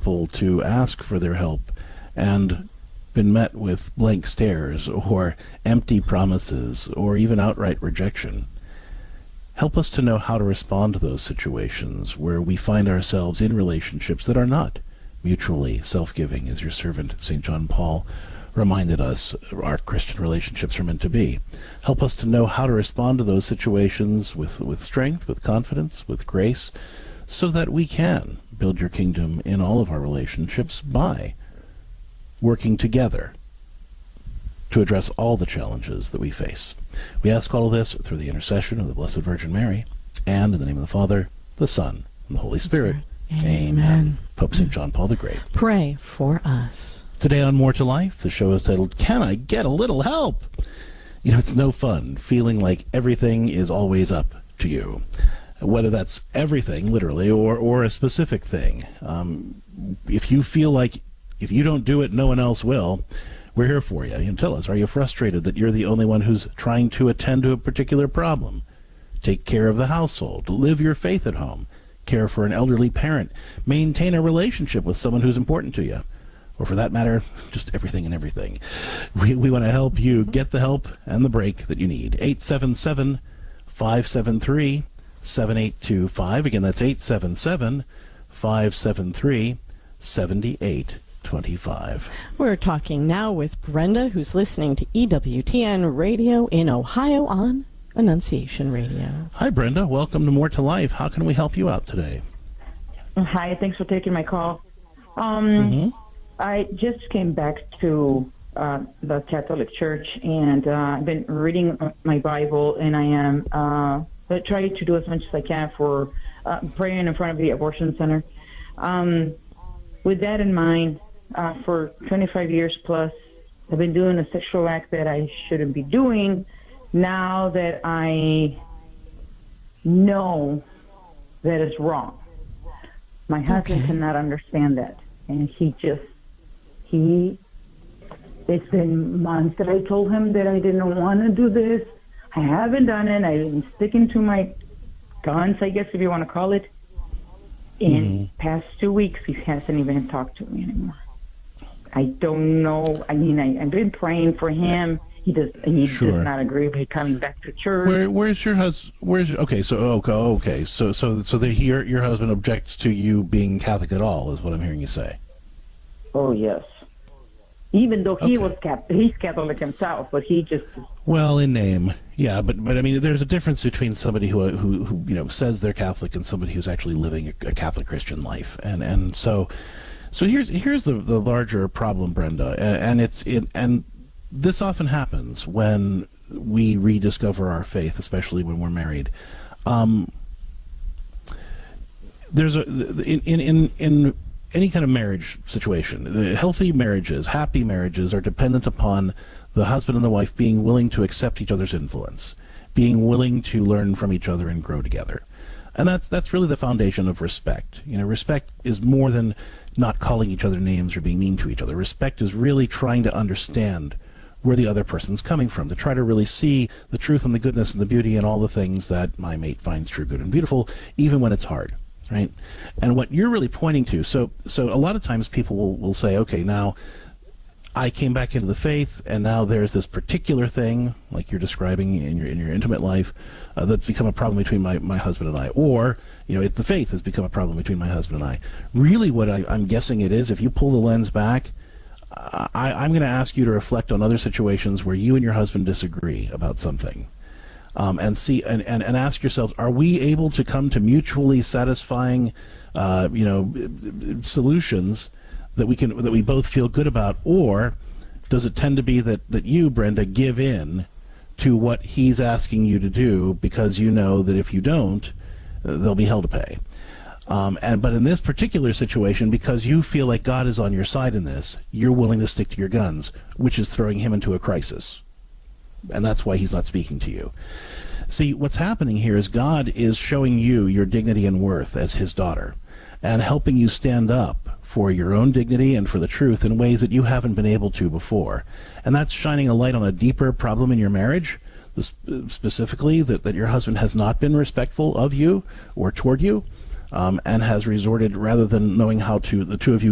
people to ask for their help and been met with blank stares or empty promises or even outright rejection. Help us to know how to respond to those situations where we find ourselves in relationships that are not mutually self-giving, as your servant St. John Paul reminded us our Christian relationships are meant to be. Help us to know how to respond to those situations with strength, with confidence, with grace, so that we can build your kingdom in all of our relationships by working together to address all the challenges that we face. We ask all of this through the intercession of the Blessed Virgin Mary, and in the name of the Father, the Son, and the Holy Spirit. Amen. Pope St. John Paul the Great, pray for us. Today on More to Life, the show is titled, Can I Get a Little Help? You know, it's no fun feeling like everything is always up to you, whether that's everything, literally, or a specific thing. If you feel like if you don't do it, no one else will, we're here for you. You can tell us, are you frustrated that you're the only one who's trying to attend to a particular problem? Take care of the household, live your faith at home, care for an elderly parent, maintain a relationship with someone who's important to you, or for that matter, just everything and everything. We want to help you get the help and the break that you need. 877-573-7825. Again, that's 877-573-7825. We're talking now with Brenda, who's listening to EWTN Radio in Ohio on Annunciation Radio. Hi, Brenda. Welcome to More to Life. How can we help you out today? Hi, thanks for taking my call. I just came back to the Catholic Church, and I've been reading my Bible, and I am trying to do as much as I can for praying in front of the abortion center. With that in mind, for 25 years plus, I've been doing a sexual act that I shouldn't be doing. Now that I know that it's wrong, my husband cannot understand that, and it's been months that I told him that I didn't want to do this. I haven't done it. I've been sticking to my guns, I guess, if you want to call it. In past 2 weeks, he hasn't even talked to me anymore. I don't know. I mean, I've been praying for him. He does not agree with me coming back to church. Where's your husband? So your husband objects to you being Catholic at all, is what I'm hearing you say. Oh yes. Even though he's Catholic himself, but he just... Well, in name, yeah, but I mean, there's a difference between somebody who says they're Catholic and somebody who's actually living a Catholic Christian life, and so here's the larger problem, Brenda, and this often happens when we rediscover our faith, especially when we're married. There's in any kind of marriage situation, healthy marriages, happy marriages are dependent upon the husband and the wife being willing to accept each other's influence, being willing to learn from each other and grow together. And that's really the foundation of respect. You know, respect is more than not calling each other names or being mean to each other. Respect is really trying to understand where the other person's coming from, to try to really see the truth and the goodness and the beauty and all the things that my mate finds true, good, and beautiful, even when it's hard. Right? And what you're really pointing to, so a lot of times people will say, okay, now I came back into the faith, and now there's this particular thing, like you're describing in your intimate life, that's become a problem between my husband and I. Or, the faith has become a problem between my husband and I. Really what I'm guessing it is, if you pull the lens back, I'm going to ask you to reflect on other situations where you and your husband disagree about something. And see and ask yourselves, are we able to come to mutually satisfying solutions that we both feel good about, or does it tend to be that you, Brenda, give in to what he's asking you to do because you know that if you don't, there'll be hell to pay? But in this particular situation, because you feel like God is on your side in this, you're willing to stick to your guns, which is throwing him into a crisis. And that's why he's not speaking to you. See, what's happening here is God is showing you your dignity and worth as his daughter and helping you stand up for your own dignity and for the truth in ways that you haven't been able to before. And that's shining a light on a deeper problem in your marriage, specifically that your husband has not been respectful of you or toward you, and has resorted, rather than knowing how to, the two of you